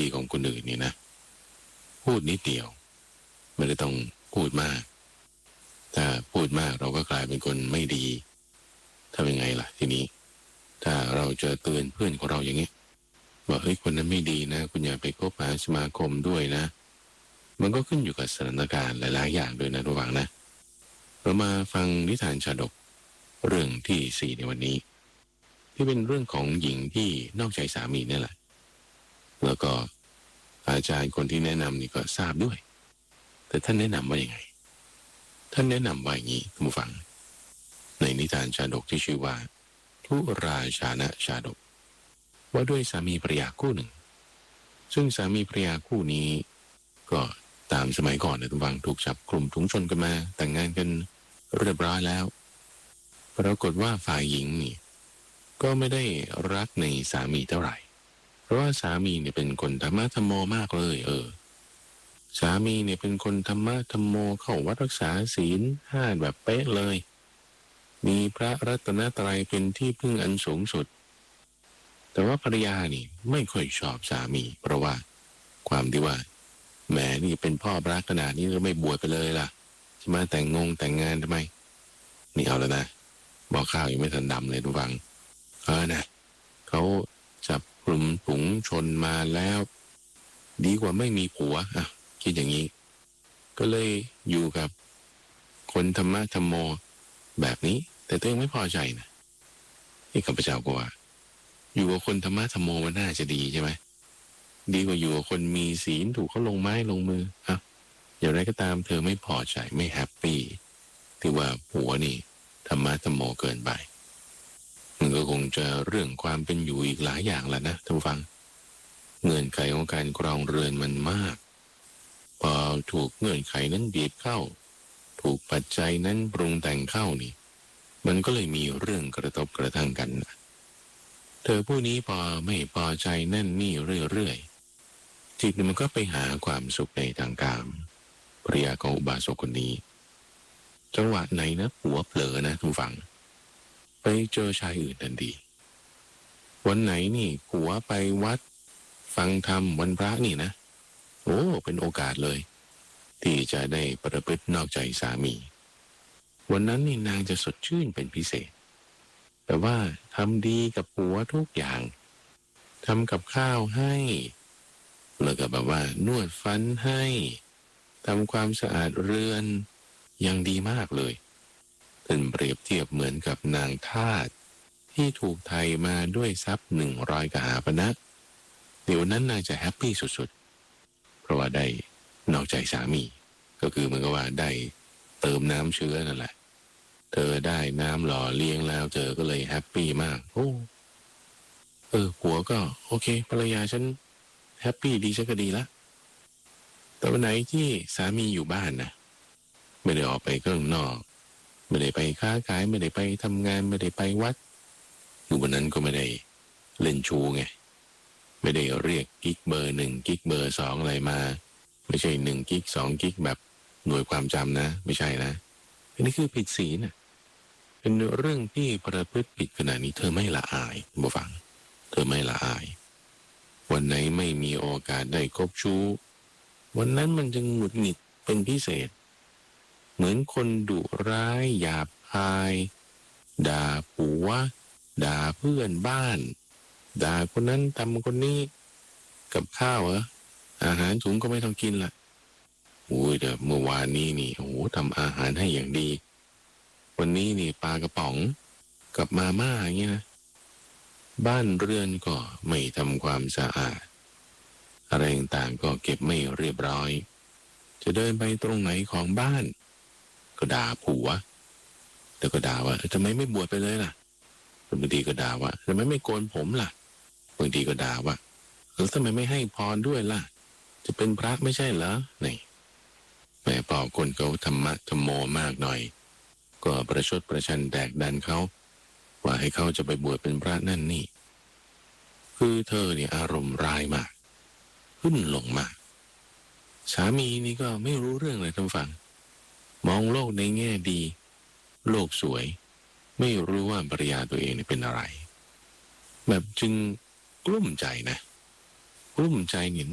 ดีของคนอื่นนี่นะพูดนิดเดียวไม่ได้ต้องพูดมากถ้าพูดมากเราก็กลายเป็นคนไม่ดีทำยังไงล่ะทีนี้ถ้าเราจะเตือนเพื่อนของเราอย่างนี้ว่าเฮ้ยคนนั้นไม่ดีนะคุณอย่าไปคบหาสมาคมด้วยนะมันก็ขึ้นอยู่กับสถานการณ์หลายๆอย่างด้วยนะระหว่างนะเรามาฟังนิทานชาดกเรื่องที่4ในวันนี้ที่เป็นเรื่องของหญิงที่นอกใจสามีนี่แหละแล้วก็อาจารย์คนที่แนะนำนี่ก็ทราบด้วยแต่ท่านแนะนำว่าอย่างไงท่านแนะนำว่าอย่างนี้ท่านผู้ฟังในนิทานชาดกที่ชื่อว่าทุราชานะชาดกว่าด้วยสามีภรรยาคู่หนึ่งซึ่งสามีภรรยาคู่นี้ก็ตามสมัยก่อนนะท่านผู้ฟังถูกจับกลุ่มถุงชนกันมาแต่งงานกันเรียบร้อยแล้วปรากฏว่าฝ่ายหญิงนี่ก็ไม่ได้รักในสามีเท่าไหร่เพราะว่าสามีเนี่ยเป็นคนธรรมะธรรมโมมากเลยสามีเนี่ยเป็นคนธรรมะธรรมโมเข้าวัดรักษาศีล5แบบเป๊ะเลยมีพระรัตนตรัยเป็นที่พึ่งอันสูงสุดแต่ว่าภรรยานี่ไม่ค่อยชอบสามีเพราะว่าความที่ว่าแหมนี่เป็นพ่อพระขนาดนี้ก็ไม่บวชไปเลยล่ะจะมาแต่งงานทำไมนี่เอาแล้วนะบอกข้าวยังไม่ทันดำเลยทุกฝังนะเขาจับกลุ่มถุงชนมาแล้วดีกว่าไม่มีผัวคิดอย่างนี้ก็เลยอยู่กับคนธรรมะธรรมโมแบบนี้แต่ตัวเองไม่พอใจนะนี่ข้าพเจ้าก็ว่าอยู่กับคนธรรมะธรรมโมมันน่าจะดีใช่ไหมดีกว่าอยู่กับคนมีศีลถูกเขาลงไม้ลงมืออย่างไรก็ตามเธอไม่พอใจไม่แฮปปี้ที่ว่าผัวนี่ธรรมะธรรมโมเกินไปมันก็คงจะเรื่องความเป็นอยู่อีกหลายอย่างแหละนะท่านผู้ฟังเงื่อนไขของการครองเรือนมันมากพอถูกเงื่อนไขนั้นบีบเข้าถูกปัจจัยนั้นปรุงแต่งเข้านี่มันก็เลยมีเรื่องกระทบกระทั่งกันเธอผู้นี้พอไม่พอใจนั่นนี่เรื่อยๆจิตมันก็ไปหาความสุขในทางกามภรรยาของอุบาสกคนนี้จังหวะไหนนะหัวเผลอนะทุกฝั่งไปเจอชายอื่นทันทีวันไหนนี่หัวไปวัดฟังธรรมวันพระนี่นะโอ้เป็นโอกาสเลยที่จะได้ประพฤตินอกใจสามีวันนั้นนี่นางจะสดชื่นเป็นพิเศษแต่ว่าทำดีกับผัวทุกอย่างทำกับข้าวให้แล้วก็แบบว่านวดฟันให้ทำความสะอาดเรือนยังดีมากเลยเป็นเปรียบเทียบเหมือนกับนางทาสที่ถูกไถมาด้วยทรัพย์100 กหาปณะเดี๋ยวนั้นนางจะแฮปปี้สุดๆเพราะว่าได้นอกใจสามีก็คือเหมือนกับว่าได้เติมน้ำเชื้อนั่นแหละเธอได้น้ำหล่อเลี้ยงแล้วเธอก็เลยแฮปปี้มากผัวก็โอเคภรรยาฉันแฮปปี้ดีฉันก็ดีละแต่วันไหนที่สามีอยู่บ้านนะไม่ได้ออกไปข้างนอกไม่ได้ไปค้าขายไม่ได้ไปทำงานไม่ได้ไปวัดอยู่วันนั้นก็ไม่ได้เล่นชูไงไม่ได้เรียกกิ๊กเบอร์1กิ๊กเบอร์2อะไรมาไม่ใช่1กิ๊ก2กิ๊กแบบหน่วยความจำนะไม่ใช่นะอันนี้คือผิดศีลนะเป็นเรื่องที่ประพฤติผิดขนาดนี้เธอไม่ละอายบ่ฟังเธอไม่ละอายวันไหนไม่มีโอกาสได้คบชู้วันนั้นมันจะหงุดหงิดเป็นพิเศษเหมือนคนดุร้ายหยาบคายด่าผัวด่าเพื่อนบ้านด่าคนนั้นทำคนนี้กับข้าวอาหารถุงก็ไม่ต้องกินละเดี๋ยวเมื่อวานนี้นี่ทำอาหารให้อย่างดีวันนี้นี่ปลากระป๋องกับมาม่าอย่างเงี้ยนะบ้านเรือนก็ไม่ทำความสะอาดอะไรต่างๆก็เก็บไม่เรียบร้อยจะเดินไปตรงไหนของบ้านก็ด่าผัวแต่ก็ด่าว่าทำไมไม่บวชไปเลยล่ะบางทีก็ด่าว่าทำไมไม่โกนผมล่ะบางทีก็ด่าว่าแล้วทำไมไม่ให้พรด้วยล่ะจะเป็นพระไม่ใช่เหรอนี่แม่พอคนเขาธรรมะธรรมโมมากหน่อยก็ประชดประชันแดกดันเขาว่าให้เขาจะไปบวชเป็นพระนั่นนี่คือเธอเนี่ยอารมณ์ร้ายมากขึ้นลงมากสามีนี่ก็ไม่รู้เรื่องเลยท่านฟังมองโลกในแง่ดีโลกสวยไม่รู้ว่าภรรยาตัวเองเป็นอะไรแบบจึงกลุ้มใจนะกลุ้มใจเนี่ย